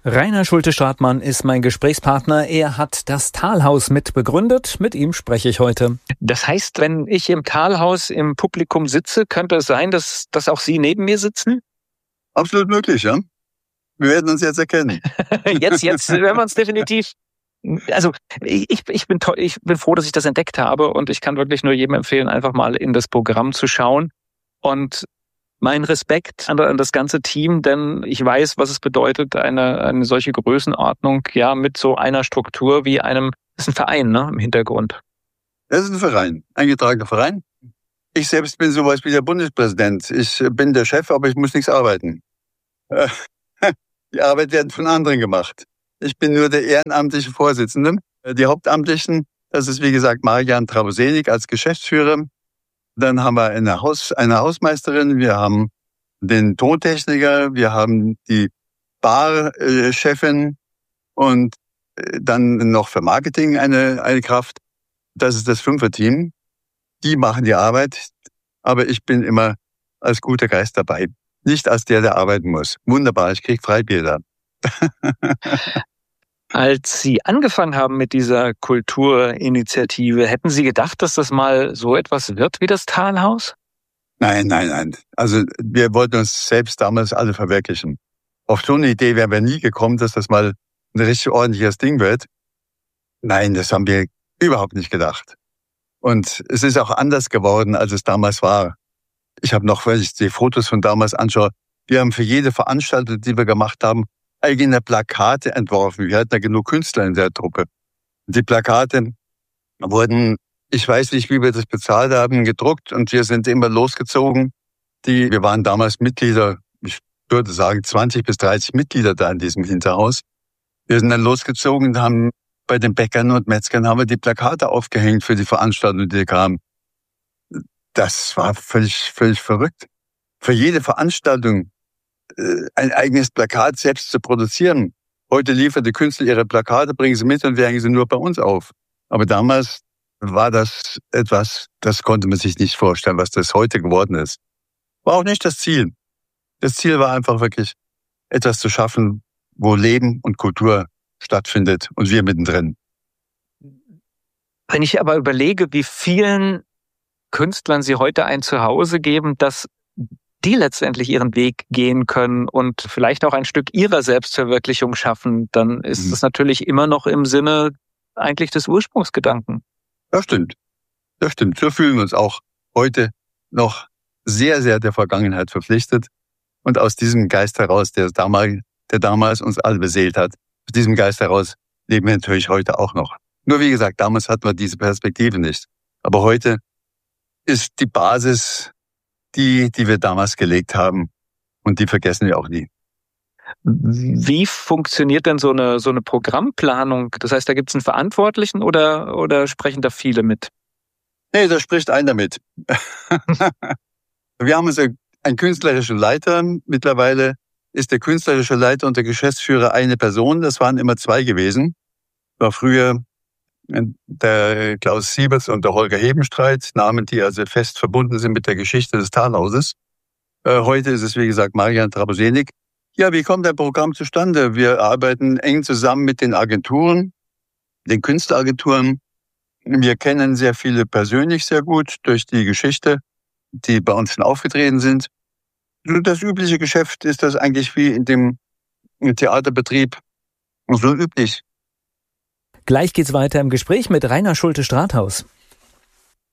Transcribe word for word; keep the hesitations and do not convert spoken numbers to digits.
Rainer Schulte-Stratmann ist mein Gesprächspartner. Er hat das Talhaus mitbegründet. Mit ihm spreche ich heute. Das heißt, wenn ich im Talhaus im Publikum sitze, könnte es sein, dass, dass auch Sie neben mir sitzen? Absolut möglich, ja. Wir werden uns jetzt erkennen. jetzt, jetzt werden wir uns definitiv. Also ich, ich, bin to- ich bin froh, dass ich das entdeckt habe, und ich kann wirklich nur jedem empfehlen, einfach mal in das Programm zu schauen. Und mein Respekt an, an das ganze Team, denn ich weiß, was es bedeutet, eine, eine solche Größenordnung, ja, mit so einer Struktur wie einem, das ist ein Verein, ne, im Hintergrund. Das ist ein Verein, eingetragener Verein. Ich selbst bin sowas wie der Bundespräsident. Ich bin der Chef, aber ich muss nichts arbeiten. Die Arbeit wird von anderen gemacht. Ich bin nur der ehrenamtliche Vorsitzende. Die Hauptamtlichen, das ist wie gesagt Marian Trabosenik als Geschäftsführer. Dann haben wir eine, Haus, eine Hausmeisterin, wir haben den Tontechniker, wir haben die Barchefin und dann noch für Marketing eine, eine Kraft. Das ist das Fünfer-Team. Die machen die Arbeit, aber ich bin immer als guter Geist dabei. Nicht als der, der arbeiten muss. Wunderbar, ich krieg Freibier da. Als Sie angefangen haben mit dieser Kulturinitiative, hätten Sie gedacht, dass das mal so etwas wird wie das Talhaus? Nein, nein, nein. Also wir wollten uns selbst damals alle verwirklichen. Auf so eine Idee wären wir nie gekommen, dass das mal ein richtig ordentliches Ding wird. Nein, das haben wir überhaupt nicht gedacht. Und es ist auch anders geworden, als es damals war. Ich habe noch, wenn ich die Fotos von damals anschaue, wir haben für jede Veranstaltung, die wir gemacht haben, eigene Plakate entworfen. Wir hatten ja genug Künstler in der Truppe. Die Plakate wurden, ich weiß nicht, wie wir das bezahlt haben, gedruckt, und wir sind immer losgezogen. Die, wir waren damals Mitglieder, ich würde sagen zwanzig bis dreißig Mitglieder da in diesem Hinterhaus. Wir sind dann losgezogen und haben bei den Bäckern und Metzgern haben wir die Plakate aufgehängt für die Veranstaltung, die kamen. Das war völlig, völlig verrückt. Für jede Veranstaltung ein eigenes Plakat selbst zu produzieren. Heute liefern die Künstler ihre Plakate, bringen sie mit und wir hängen sie nur bei uns auf. Aber damals war das etwas, das konnte man sich nicht vorstellen, was das heute geworden ist. War auch nicht das Ziel. Das Ziel war einfach wirklich, etwas zu schaffen, wo Leben und Kultur stattfindet und wir mittendrin. Wenn ich aber überlege, wie vielen Künstlern Sie heute ein Zuhause geben, dass die letztendlich ihren Weg gehen können und vielleicht auch ein Stück ihrer Selbstverwirklichung schaffen, dann ist es mhm. natürlich immer noch im Sinne eigentlich des Ursprungsgedanken. Das stimmt. Das stimmt. So fühlen wir uns auch heute noch sehr, sehr der Vergangenheit verpflichtet. Und aus diesem Geist heraus, der damals, der damals uns alle beseelt hat, aus diesem Geist heraus leben wir natürlich heute auch noch. Nur wie gesagt, damals hatten wir diese Perspektive nicht. Aber heute ist die Basis die, die wir damals gelegt haben. Und die vergessen wir auch nie. Wie funktioniert denn so eine, so eine Programmplanung? Das heißt, da gibt es einen Verantwortlichen oder, oder sprechen da viele mit? Nee, da spricht einer mit. Wir haben also einen künstlerischen Leiter. Mittlerweile ist der künstlerische Leiter und der Geschäftsführer eine Person. Das waren immer zwei gewesen. War früher der Klaus Siebers und der Holger Hebenstreit, Namen, die also fest verbunden sind mit der Geschichte des Talhauses. Äh, heute ist es, wie gesagt, Marian Trabosenik. Ja, wie kommt ein Programm zustande? Wir arbeiten eng zusammen mit den Agenturen, den Künstleragenturen. Wir kennen sehr viele persönlich sehr gut durch die Geschichte, die bei uns schon aufgetreten sind. Das übliche Geschäft ist das eigentlich wie in dem Theaterbetrieb so üblich. Gleich geht's weiter im Gespräch mit Rainer Schulte-Strathaus.